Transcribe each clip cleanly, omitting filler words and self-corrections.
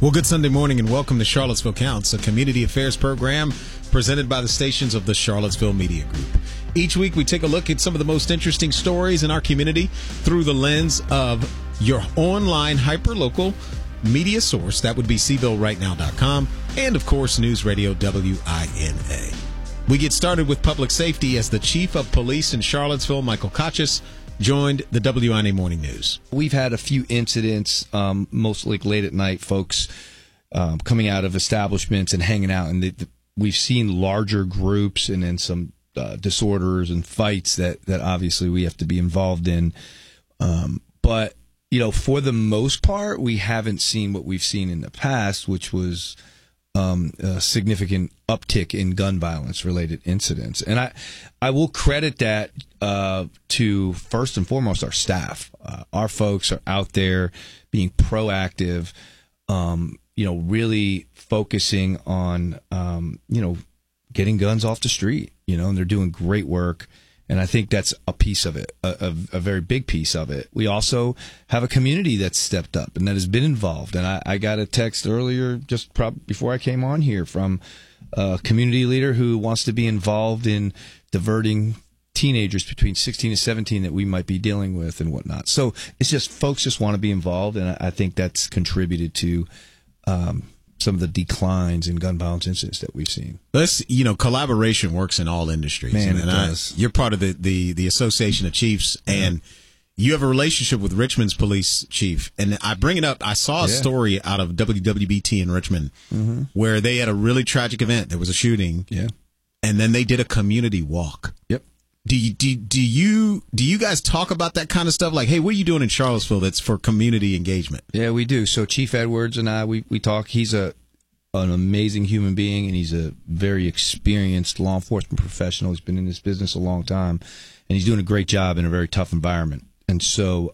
Well, good Sunday morning and welcome to Charlottesville Counts, a community affairs program presented by the stations of the Charlottesville Media Group. Each week we take a look at some of the most interesting stories in our community through the lens of your online hyperlocal media source. That would be CVilleRightNow.com and, of course, News Radio WINA. We get started with public safety as the Chief of Police in Charlottesville, Michael Kachis, joined the WINA Morning News. We've had a few incidents, mostly late at night, folks coming out of establishments and hanging out, and we've seen larger groups and then some disorders and fights that obviously we have to be involved in. But, you know, for the most part, we haven't seen what we've seen in the past, which was a significant uptick in gun violence-related incidents. And I will credit that to, first and foremost, our staff. Our folks are out there being proactive, really focusing on, getting guns off the street, and they're doing great work. And I think that's a piece of it, a very big piece of it. We also have a community that's stepped up and that has been involved. And I got a text earlier, just before I came on here, from a community leader who wants to be involved in diverting teenagers between 16 and 17 that we might be dealing with and whatnot. So it's just folks just want to be involved, and I think that's contributed to some of the declines in gun violence incidents that we've seen. Collaboration works in all industries. Man, it does. You're part of the Association of Chiefs, and you have a relationship with Richmond's police chief. And I bring it up. I saw a story out of WWBT in Richmond where they had a really tragic event. There was a shooting. Yeah. And then they did a community walk. Yep. Do you guys talk about that kind of stuff? Like, hey, what are you doing in Charlottesville that's for community engagement? Yeah, we do. So Chief Edwards and I, we talk. He's an amazing human being, and he's a very experienced law enforcement professional. He's been in this business a long time, and he's doing a great job in a very tough environment. And so,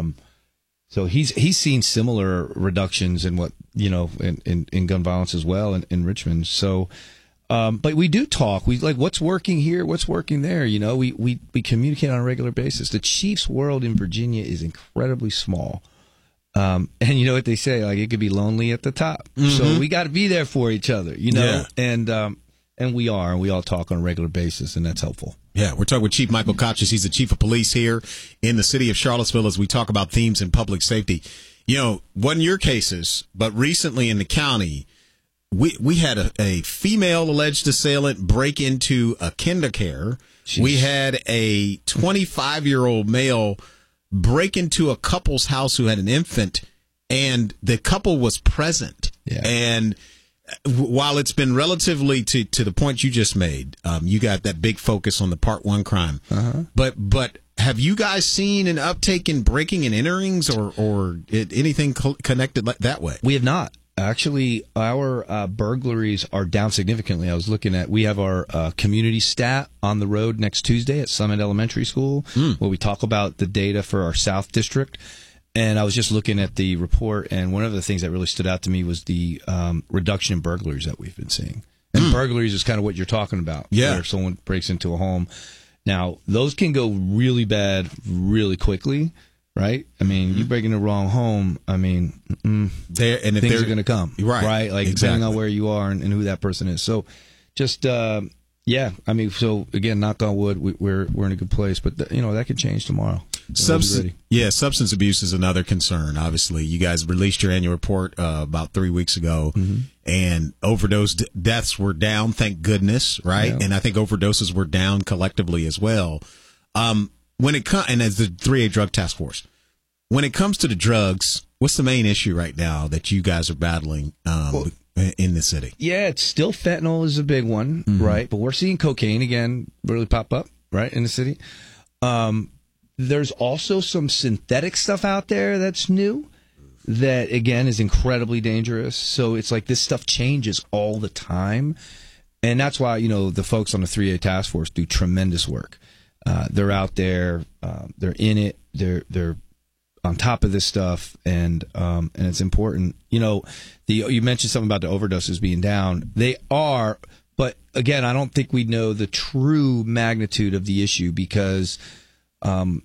he's seen similar reductions in what in gun violence as well in Richmond. So. But we do talk. We like what's working here, what's working there. We communicate on a regular basis. The Chiefs world in Virginia is incredibly small. And you know what they say, like it could be lonely at the top. So we got to be there for each other, Yeah. And we are, and we all talk on a regular basis, and that's helpful. Yeah, we're talking with Chief Michael Kachis. He's the Chief of Police here in the city of Charlottesville as we talk about themes in public safety. Wasn't your cases, but recently in the county, we had a female alleged assailant break into a KinderCare. Jeez. We had a 25-year-old male break into a couple's house who had an infant, and the couple was present. Yeah. And while it's been relatively to the point you just made, you got that big focus on the Part 1 crime. But have you guys seen an uptake in breaking and enterings or anything connected that way? We have not. Actually, our burglaries are down significantly. I was looking at, we have our community stat on the road next Tuesday at Summit Elementary School, where we talk about the data for our South District. And I was just looking at the report, and one of the things that really stood out to me was the reduction in burglaries that we've been seeing. And burglaries is kind of what you're talking about. Yeah. Where someone breaks into a home. Now, those can go really bad really quickly. Right? I mean, you break in the wrong home, I mean, things are going to come. Right? Like, exactly. Depending on where you are and who that person is. So, just, so again, knock on wood, we're in a good place. But, that could change tomorrow. Substance abuse is another concern. Obviously, you guys released your annual report about 3 weeks ago, and overdose deaths were down, thank goodness, right? Yeah. And I think overdoses were down collectively as well. And as the 3A Drug Task Force, when it comes to the drugs, what's the main issue right now that you guys are battling in the city? Yeah, it's still fentanyl is a big one, right? But we're seeing cocaine again really pop up, right, in the city. There's also some synthetic stuff out there that's new that, again, is incredibly dangerous. So it's like this stuff changes all the time. And that's why, the folks on the 3A Task Force do tremendous work. They're out there, they're in it, they're on top of this stuff, and it's important. You mentioned something about the overdoses being down. They are, but again, I don't think we know the true magnitude of the issue because